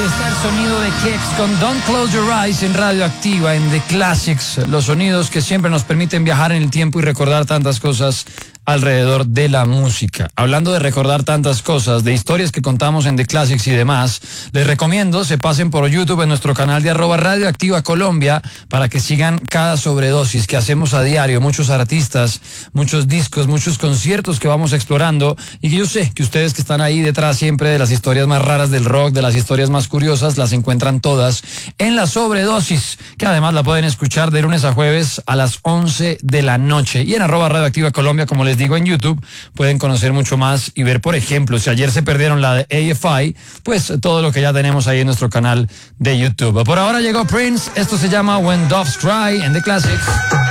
está el sonido de Kix con Don't Close Your Eyes en Radioactiva, en The Classics. Los sonidos que siempre nos permiten viajar en el tiempo y recordar tantas cosas alrededor de la música. Hablando de recordar tantas cosas, de historias que contamos en The Classics y demás, les recomiendo se pasen por YouTube en nuestro canal de @Radioactiva Colombia para que sigan cada sobredosis que hacemos a diario, muchos artistas, muchos discos, muchos conciertos que vamos explorando y que yo sé que ustedes que están ahí detrás siempre de las historias más raras del rock, de las historias más curiosas, las encuentran todas en la sobredosis, que además la pueden escuchar de lunes a jueves a las 11 de la noche y en @Radioactiva Colombia, como les digo, en YouTube pueden conocer mucho más y ver, por ejemplo, si ayer se perdieron la de AFI, pues todo lo que ya tenemos ahí en nuestro canal de YouTube. Por ahora llegó Prince, esto se llama When Doves Cry en The Classics.